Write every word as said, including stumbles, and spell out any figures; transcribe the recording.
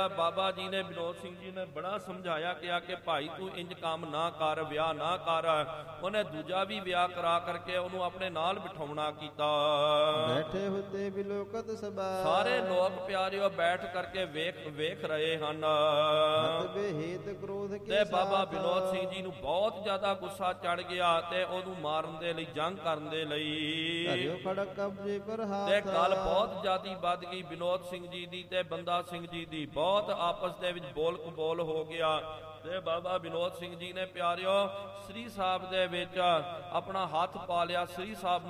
ਬਾਬਾ ਜੀ ਨੇ ਵਿਨੋਦ ਸਿੰਘ ਜੀ ਨੇ ਬੜਾ ਸਮਝਾਇਆ, ਕਿਹਾ ਕਿ ਭਾਈ ਤੂੰ ਇੰਜ ਕੰਮ ਨਾ ਕਰ, ਵਿਆਹ ਨਾ ਕਰ। ਉਹਨੇ ਦੂਜਾ ਵੀ ਵਿਆਹ ਕਰਾ ਕਰਕੇ ਉਹਨੂੰ ਆਪਣੇ ਨਾਲ ਬਿਠਾਉਣਾ ਕੀਤਾ। ਬੈਠੇ ਹੁੰਦੇ ਬਿਲੋਕਤ ਸਭਾ, ਸਾਰੇ ਲੋਕ ਪਿਆਰਿਓ ਬੈਠ ਕਰਕੇ ਵੇਖ ਵੇਖ ਰਹੇ ਹਨ। ਬੇਹੇਤ ਕ੍ਰੋਧ ਕੇ ਤੇ ਬਾਬਾ ਵਿਨੋਦ ਸਿੰਘ ਜੀ ਨੂੰ ਬਹੁਤ ਜ਼ਿਆਦਾ ਗੁੱਸਾ ਚੜ ਗਿਆ ਤੇ ਉਹਨੂੰ ਮਾਰਨ ਦੇ ਲਈ, ਜੰਗ ਕਰਨ ਦੇ ਲਈ ਧਰਿਓ ਖੜਕ ਕਬਜੇ ਪਰ ਹਾਥ। ਤੇ ਗੱਲ ਬਹੁਤ ਜ਼ਿਆਦੀ ਵੱਧ ਗਈ ਵਿਨੋਦ ਸਿੰਘ ਜੀ ਦੀ ਤੇ ਬੰਦਾ ਸਿੰਘ ਜੀ ਦੀ, ਬਹੁਤ ਆਪਸ ਦੇ ਵਿੱਚ ਬੋਲ ਕਬੋਲ ਹੋ ਗਿਆ। ਤੇ ਬਾਬਾ ਵਿਨੋਦ ਸਿੰਘ ਜੀ ਨੇ ਪਿਆਰਿਓ ਸ੍ਰੀ ਸਾਹਿਬ ਦੇ ਵਿੱਚ ਆਪਣਾ ਹੱਥ ਪਾ ਲਿਆ, ਸ੍ਰੀ ਸਾਹਿਬ